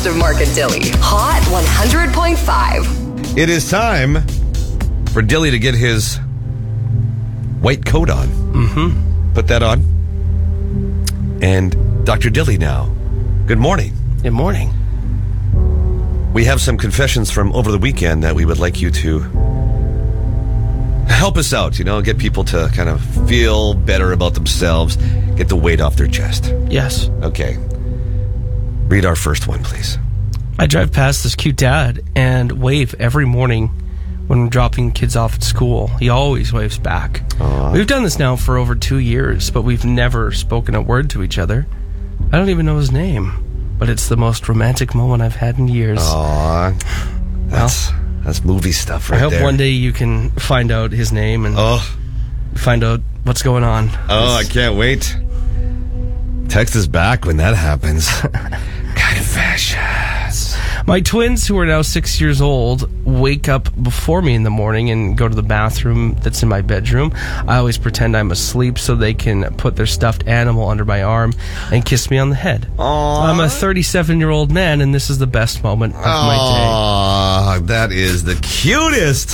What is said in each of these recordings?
of Mark and Dilly. Hot 100.5. It is time for Dilly to get his white coat on. Mm-hmm. Put that on. And Dr. Dilly now. Good morning. Good morning. We have some confessions from over the weekend that we would like you to help us out, get people to kind of feel better about themselves, get the weight off their chest. Yes. Okay. Read our first one, please. I drive past this cute dad and wave every morning when I'm dropping kids off at school. He always waves back. Aww. We've done this now for over 2 years, but we've never spoken a word to each other. I don't even know his name, but it's the most romantic moment I've had in years. Aww. That's movie stuff right there. I hope one day you can find out his name and find out what's going on. Oh, I can't wait. Text us back when that happens. Confessions. My twins, who are now 6 years old, wake up before me in the morning and go to the bathroom that's in my bedroom. I always pretend I'm asleep so they can put their stuffed animal under my arm and kiss me on the head. Aww. I'm a 37-year-old man, and this is the best moment of my day. That is the cutest.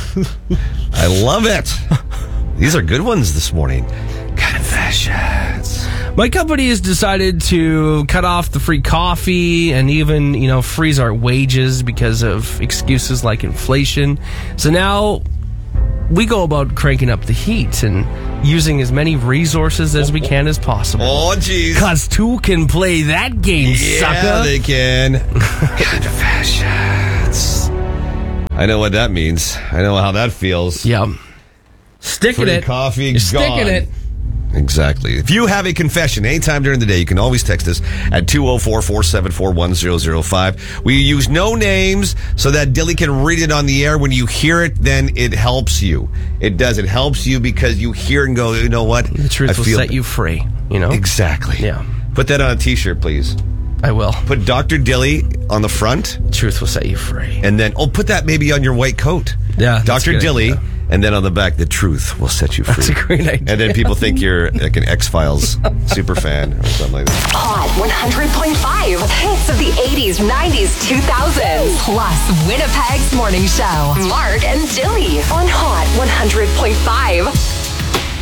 I love it. These are good ones this morning. Confessions. My company has decided to cut off the free coffee and even, freeze our wages because of excuses like inflation. So now we go about cranking up the heat and using as many resources as we can as possible. Oh, jeez. Cause two can play that game, sucker. Yeah, they can. Confessions. I know what that means. I know how that feels. Yeah. Sticking Free it. coffee, You're gone. sticking it. Exactly. If you have a confession anytime during the day, you can always text us at 204-474-1005. We use no names so that Dilly can read it on the air. When you hear it, then it helps you. It does. It helps you because you hear and go, you know what? The truth will set you free, Exactly. Yeah. Put that on a t-shirt, please. I will. Put Dr. Dilly on the front. Truth will set you free. And then, put that maybe on your white coat. Yeah. Dr. Dilly. Idea. And then on the back, the truth will set you free. That's a great idea. And then people think you're like an X-Files super fan or something like that. Hot 100.5. Hits of the 80s, 90s, 2000s. Plus Winnipeg's morning show. Mark and Dilly on Hot 100.5.